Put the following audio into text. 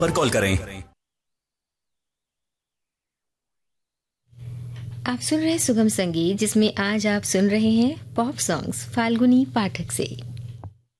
पर कॉल करें। आप सुन रहे हैं सुगम संगीत, जिसमें आज आप सुन रहे हैं पॉप सॉन्ग्स फाल्गुनी पाठक से।